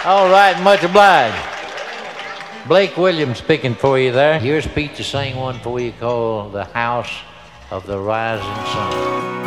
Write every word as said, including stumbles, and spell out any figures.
All right, much obliged. Blake Williams speaking for you there. Here's Pete to sing one for you called The House of the Rising Sun.